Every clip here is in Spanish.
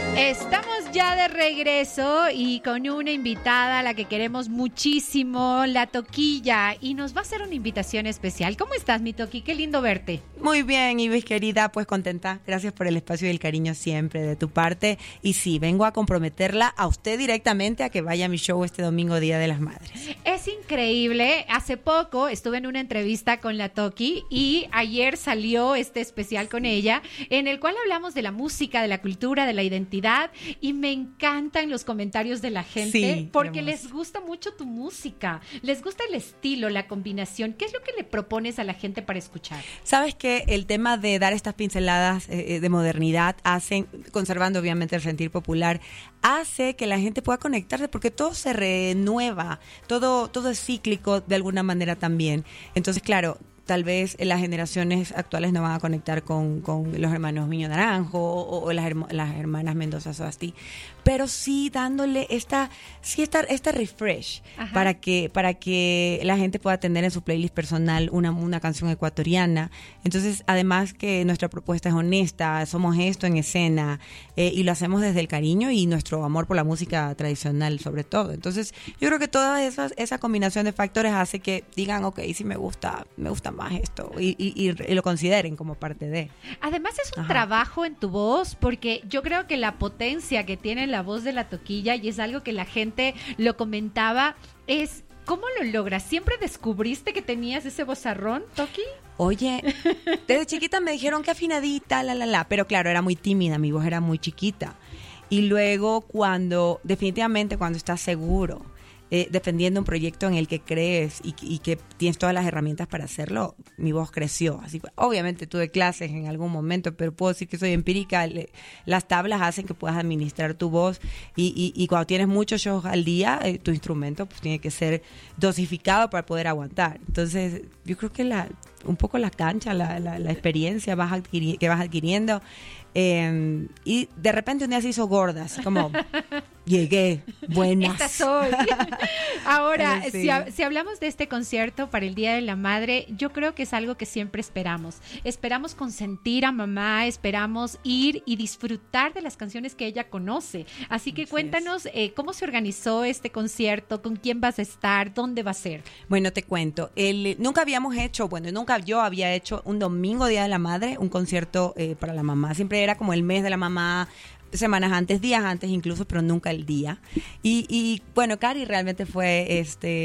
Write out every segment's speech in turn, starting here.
Estamos ya de regreso y con una invitada a la que queremos muchísimo, la Toquilla, y nos va a hacer una invitación especial. ¿Cómo estás, mi Toqui? Qué lindo verte. Muy bien, Ives, querida, pues contenta. Gracias por el espacio y el cariño siempre de tu parte. Y sí, vengo a comprometerla a usted directamente a que vaya a mi show este domingo, Día de las Madres. Es increíble. Hace poco estuve en una entrevista con la Toqui y ayer salió este especial con ella, en el cual hablamos de la música, de la cultura, de la identidad, y me encantan los comentarios de la gente, sí, porque hermoso. les gusta mucho tu música, les gusta el estilo, la combinación. ¿Qué es lo que le propones a la gente para escuchar? ¿Sabes qué? El tema de dar estas pinceladas de modernidad hacen, conservando obviamente el sentir popular, hace que la gente pueda conectarse, porque todo se renueva, todo es cíclico de alguna manera también. Entonces, claro, tal vez las generaciones actuales no van a conectar con los hermanos Miño Naranjo o las hermanas Mendoza Soasti, pero sí dándole esta refresh. Ajá. para que la gente pueda tener en su playlist personal una canción ecuatoriana. Entonces, además que nuestra propuesta es honesta, somos esto en escena, y lo hacemos desde el cariño y nuestro amor por la música tradicional sobre todo. Entonces, yo creo que toda esa combinación de factores hace que digan, ok, sí me gusta más esto, y lo consideren como parte de. Además es un Ajá. trabajo en tu voz, porque yo creo que la potencia que tiene la voz de la Toquilla, y es algo que la gente lo comentaba, es ¿cómo lo logras? ¿Siempre descubriste que tenías ese vozarrón, Toqui? Oye, desde chiquita me dijeron que afinadita, pero claro, era muy tímida, mi voz era muy chiquita. Y luego definitivamente cuando estás seguro, defendiendo un proyecto en el que crees y que tienes todas las herramientas para hacerlo, mi voz creció. Así, obviamente tuve clases en algún momento, pero puedo decir que soy empírica. Las tablas hacen que puedas administrar tu voz, y cuando tienes muchos shows al día, tu instrumento pues tiene que ser dosificado para poder aguantar. Entonces, yo creo que un poco la cancha, la experiencia que vas adquiriendo, y de repente un día se hizo gorda, así como llegué, buenas. Esta soy. Ahora, Sí. si hablamos de este concierto para el Día de la Madre, yo creo que es algo que siempre esperamos. Esperamos consentir a mamá, esperamos ir y disfrutar de las canciones que ella conoce. Así que cuéntanos cómo se organizó este concierto, con quién vas a estar, dónde va a ser. Bueno, te cuento, nunca yo había hecho un domingo, Día de la Madre, un concierto para la mamá. Siempre era como el mes de la mamá, semanas antes, días antes incluso, pero nunca el día. Y bueno, Cari realmente fue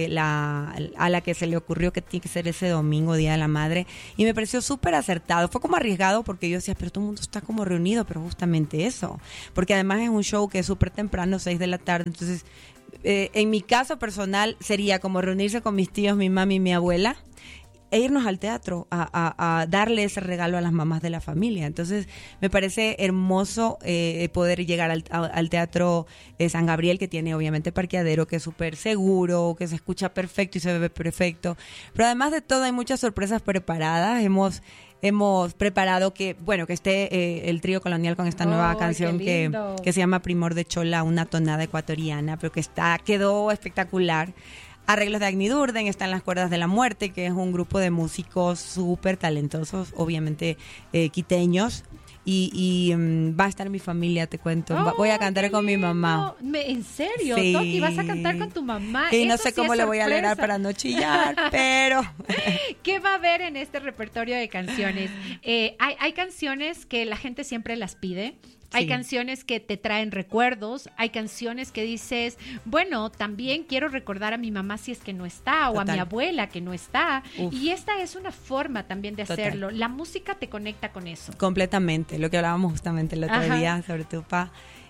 a la que se le ocurrió que tiene que ser ese domingo, Día de la Madre, y me pareció súper acertado. Fue como arriesgado porque yo decía, pero todo el mundo está como reunido, pero justamente eso, porque además es un show que es súper temprano, 6 de la tarde, entonces en mi caso personal sería como reunirse con mis tíos, mi mami y mi abuela, e irnos al teatro a darle ese regalo a las mamás de la familia. Entonces me parece hermoso poder llegar al Teatro San Gabriel, que tiene obviamente parqueadero, que es súper seguro, que se escucha perfecto y se ve perfecto, pero además de todo hay muchas sorpresas preparadas. Hemos preparado que esté el trío colonial con esta nueva canción que se llama Primor de Chola, una tonada ecuatoriana, pero que quedó espectacular. Arreglos de Agni Durden, están Las Cuerdas de la Muerte, que es un grupo de músicos súper talentosos, obviamente quiteños. Y va a estar mi familia, te cuento. Voy a cantar con mi mamá. ¿En serio? Sí. Toqui, ¿vas a cantar con tu mamá? Y no Eso sé sí cómo es le voy a sorpresa. lograr para no chillar, pero... ¿Qué va a haber en este repertorio de canciones? Hay canciones que la gente siempre las pide. Hay Sí. canciones que te traen recuerdos, hay canciones que dices, bueno, también quiero recordar a mi mamá si es que no está, o Total. a mi abuela que no está. Uf. Y esta es una forma también de Total. hacerlo. La música te conecta con eso. Completamente, lo que hablábamos justamente el otro Ajá. día sobre tu papá.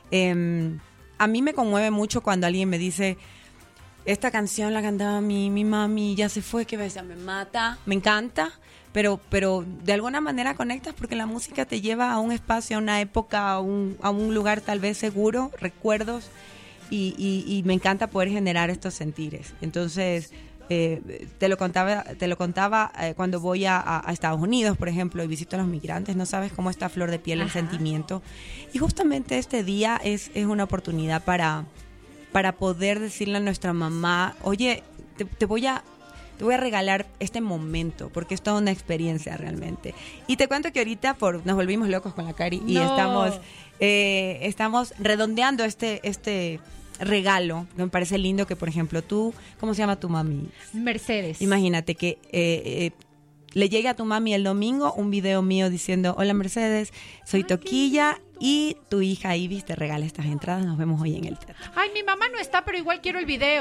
A mí me conmueve mucho cuando alguien me dice, esta canción la cantaba mi mami, ya se fue, que besa, me mata, me encanta, pero de alguna manera conectas porque la música te lleva a un espacio, a una época, a un lugar tal vez seguro, recuerdos, y me encanta poder generar estos sentires. Entonces, te lo contaba cuando voy a Estados Unidos, por ejemplo, y visito a los migrantes, no sabes cómo está a flor de piel el Ajá. sentimiento. Y justamente este día es una oportunidad para poder decirle a nuestra mamá, oye, te voy a regalar este momento, porque es toda una experiencia realmente. Y te cuento que ahorita nos volvimos locos con la Cari y No. estamos estamos redondeando este regalo. Me parece lindo que, por ejemplo, tú, ¿cómo se llama tu mami? Mercedes. Imagínate que le llegue a tu mami el domingo un video mío diciendo: hola Mercedes, soy Toquilla y tu hija Ibis te regala estas entradas, nos vemos hoy en el teatro. Ay, mi mamá no está, pero igual quiero el video.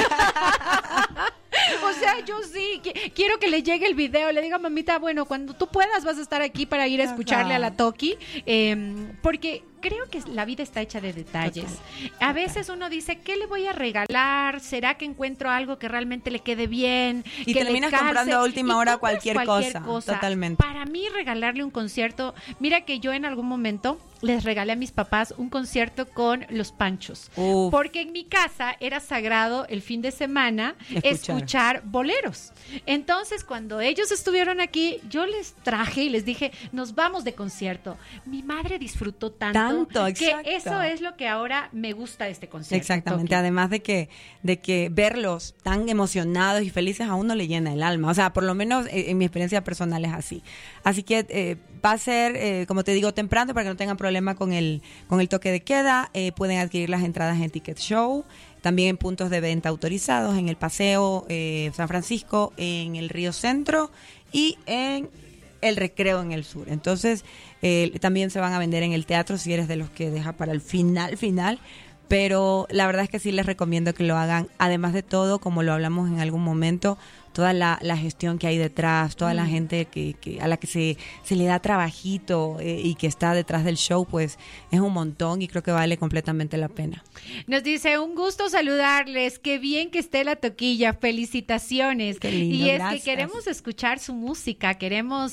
O sea, yo sí, quiero que le llegue el video, le diga: mamita, bueno, cuando tú puedas vas a estar aquí para ir a escucharle a la Toqui, porque creo que la vida está hecha de detalles. A veces uno dice: ¿qué le voy a regalar? ¿Será que encuentro algo que realmente le quede bien? Y que terminas comprando a última hora cualquier cosa. Totalmente. Para mí, regalarle un concierto, mira que yo en algún momento les regalé a mis papás un concierto con Los Panchos. Uf. Porque en mi casa era sagrado el fin de semana escuchar boleros. Entonces, cuando ellos estuvieron aquí, yo les traje y les dije: nos vamos de concierto. Mi madre disfrutó tanto que eso es lo que ahora me gusta de este concierto. Exactamente. Toqui. Además de que verlos tan emocionados y felices a uno le llena el alma. O sea, por lo menos en mi experiencia personal es así. Así que va a ser, como te digo, temprano para que no tengan problema con el toque de queda. Pueden adquirir las entradas en Ticket Show, también en puntos de venta autorizados, en el Paseo San Francisco, en el Río Centro y en el Recreo en el Sur. Entonces, también se van a vender en el teatro si eres de los que deja para el final. Pero la verdad es que sí les recomiendo que lo hagan. Además de todo, como lo hablamos en algún momento, toda la gestión que hay detrás, toda la gente que a la que se le da trabajito y que está detrás del show, pues es un montón y creo que vale completamente la pena. Nos dice: un gusto saludarles, qué bien que esté la Toquilla, felicitaciones. Qué lindo, y es gracias. que queremos escuchar su música, queremos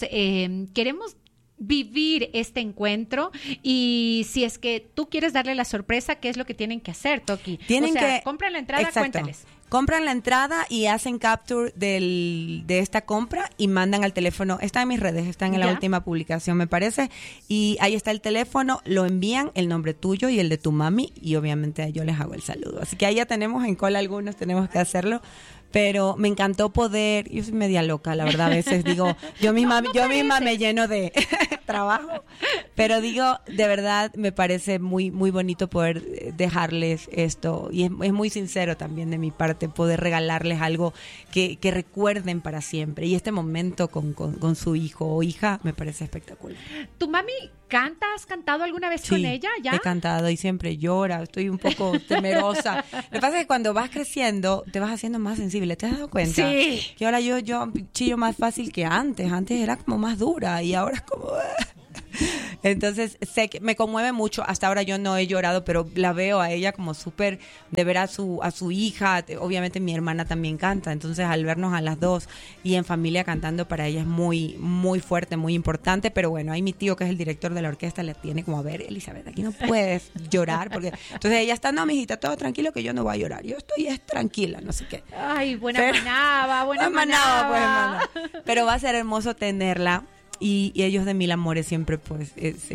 vivir este encuentro, y si es que tú quieres darle la sorpresa, ¿qué es lo que tienen que hacer, Toqui? Compran la entrada, exacto. Cuéntales. Compran la entrada y hacen capture de esta compra y mandan al teléfono. Está en mis redes, está en la última publicación, me parece. Y ahí está el teléfono, lo envían, el nombre tuyo y el de tu mami, y obviamente yo les hago el saludo. Así que ahí ya tenemos en cola algunos, tenemos que hacerlo. Pero me encantó poder, yo soy media loca, la verdad, a veces digo, yo misma me lleno de trabajo, pero digo, de verdad me parece muy, muy bonito poder dejarles esto, y es muy sincero también de mi parte poder regalarles algo que recuerden para siempre, y este momento con su hijo o hija me parece espectacular. ¿Tu mami canta? ¿Has cantado alguna vez con ella? ¿Ya? He cantado y siempre llora, estoy un poco temerosa. Lo que pasa es que cuando vas creciendo te vas haciendo más sensible. ¿Te has dado cuenta? Sí. Que ahora yo chillo más fácil que antes. Antes era como más dura y ahora es como... Entonces sé que me conmueve mucho. Hasta ahora yo no he llorado, pero la veo a ella como súper, de ver a su hija. Obviamente mi hermana también canta, entonces al vernos a las dos y en familia cantando, para ella es muy, muy fuerte, muy importante. Pero bueno, ahí mi tío, que es el director de la orquesta, le tiene como: a ver, Elizabeth, aquí no puedes llorar, porque entonces ella está: no, mijita, todo tranquilo, que yo no voy a llorar, yo estoy tranquila, no sé qué. Ay, buena manaba. Pero va a ser hermoso tenerla. Y ellos de Mil Amores siempre pues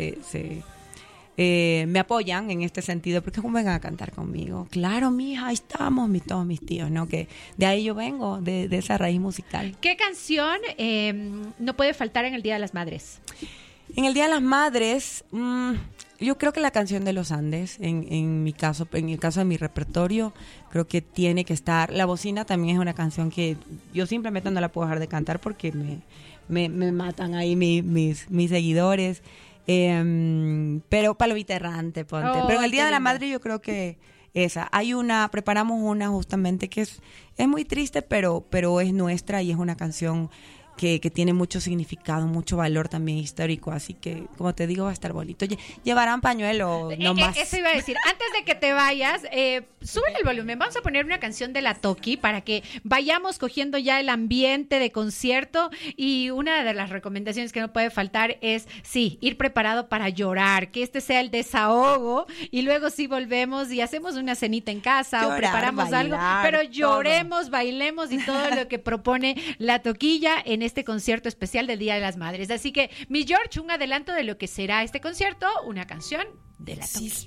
me apoyan en este sentido, porque como vengan a cantar conmigo. Claro, mija, ahí estamos, todos mis tíos, ¿no? Que de ahí yo vengo, de esa raíz musical. ¿Qué canción no puede faltar en el Día de las Madres? En el Día de las Madres, yo creo que la canción de los Andes, en mi caso, en el caso de mi repertorio, creo que tiene que estar. La Bocina también es una canción que yo simplemente no la puedo dejar de cantar porque me matan ahí mis seguidores. Pero Palomita Errante, ponte. Pero en el Día de la Madre yo creo que esa. Preparamos una justamente que es muy triste, pero es nuestra, y es una canción que tiene mucho significado, mucho valor también histórico, así que, como te digo, va a estar bonito. Llevarán pañuelo, no más. Eso iba a decir. Antes de que te vayas, sube el volumen. Vamos a poner una canción de la Toqui para que vayamos cogiendo ya el ambiente de concierto, y una de las recomendaciones que no puede faltar es, sí, ir preparado para llorar, que este sea el desahogo, y luego sí volvemos y hacemos una cenita en casa, llorar, o preparamos bailar, algo, pero lloremos, todo. Bailemos y todo lo que propone la Toquilla en este concierto especial del Día de las Madres. Así que, mi George, un adelanto de lo que será este concierto, una canción de la Toqui.